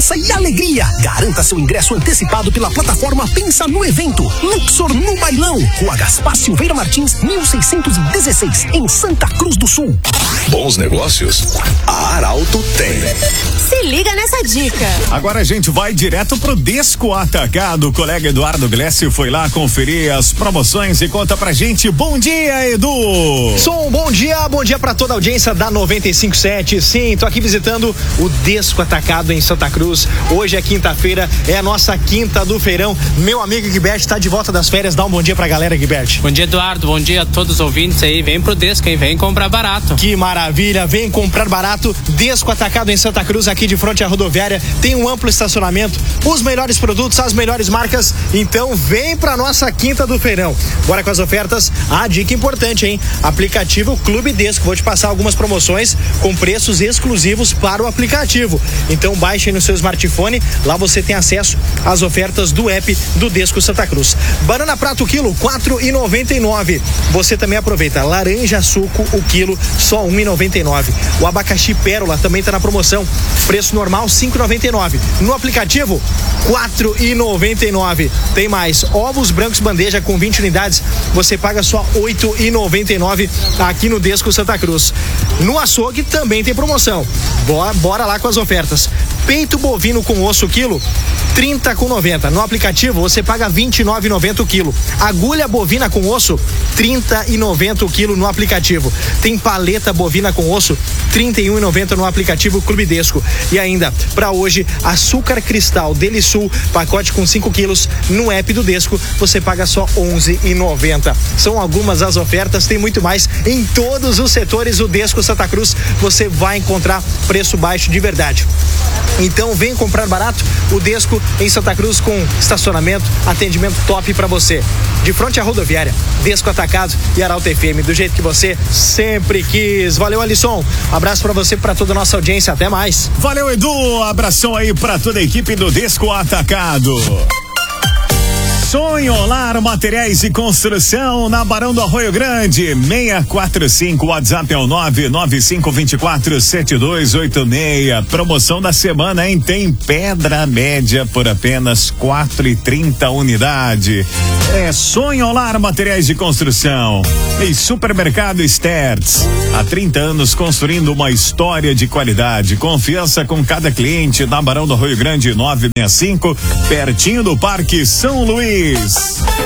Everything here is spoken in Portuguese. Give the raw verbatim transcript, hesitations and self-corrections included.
segurança e alegria. Garanta seu ingresso antecipado pela plataforma Pensa no Evento. Luxor no Bailão. Rua Gaspar Silveira Martins, mil seiscentos e dezesseis, em Santa Cruz do Sul. Bons negócios? A Arauto tem. Se liga nessa dica. Agora a gente vai direto pro Desco Atacado. O colega Eduardo Glessi foi lá conferir as promoções e conta pra gente. Bom dia, Edu! Som, bom dia, bom dia pra toda a audiência da noventa e cinco ponto sete. Sim, tô aqui visitando o Desco Atacado em Santa Cruz. Hoje é quinta-feira, é a nossa quinta do feirão. Meu amigo Guibert tá de volta das férias. Dá um bom dia pra galera, Guibert. Bom dia, Eduardo. Bom dia a todos os ouvintes aí. Vem pro Desco, hein? Vem comprar barato. Que maravilha, vem comprar barato. Desco Atacado em Santa Cruz, aqui de frente à rodoviária. Tem um amplo estacionamento, os melhores produtos, as melhores marcas. Então vem pra nossa quinta do feirão. Bora com as ofertas. A dica importante, hein? Aplicativo Clube Desco. Vou te passar algumas promoções com preços exclusivos para o aplicativo. Então baixe aí no seu smartphone. Lá você tem acesso às ofertas do app do Desco Santa Cruz. Banana prato quilo, quatro reais e noventa e nove centavos. Você também aproveita. Laranja suco, o quilo, só um real e noventa e nove centavos. O abacaxi pérola também está na promoção. Preço normal, cinco reais e noventa e nove centavos. No aplicativo, quatro reais e noventa e nove centavos. Tem mais. Ovos brancos bandeja com vinte unidades. Você paga só oito reais e noventa e nove centavos aqui no Desco Santa Cruz. No açougue também tem promoção. Bora, bora lá com as ofertas. Peito bovino com osso quilo, trinta reais e noventa centavos. No aplicativo você paga vinte e nove reais e noventa centavos o quilo. Agulha bovina com osso, trinta reais e noventa centavos o quilo no aplicativo. Tem paleta bovina com osso, trinta e um reais e noventa centavos no aplicativo Clube Desco. E ainda, para hoje, açúcar cristal Delisul, pacote com cinco quilos, no app do Desco, você paga só onze reais e noventa centavos. São algumas das ofertas, tem muito mais em todos os setores. O Desco Santa Cruz, você vai encontrar preço baixo de verdade. Então vem comprar barato. O Desco em Santa Cruz, com estacionamento, atendimento top pra você. De frente à rodoviária, Desco Atacado e Arauto F M, do jeito que você sempre quis. Valeu, Alisson. Um abraço pra você, pra toda a nossa audiência. Até mais. Valeu, Edu. Abração aí pra toda a equipe do Desco Atacado. Sonho Lar Materiais de Construção, na Barão do Arroio Grande, seis quatro cinco, WhatsApp é o nove nove cinco dois quatro sete dois oito seis. Promoção da semana, hein? Tem pedra média por apenas quatro e trinta unidade. É Sonho Lar Materiais de Construção e Supermercado Stertz. Há trinta anos construindo uma história de qualidade, confiança com cada cliente. Na Barão do Arroio Grande, nove seis cinco, pertinho do Parque São Luís.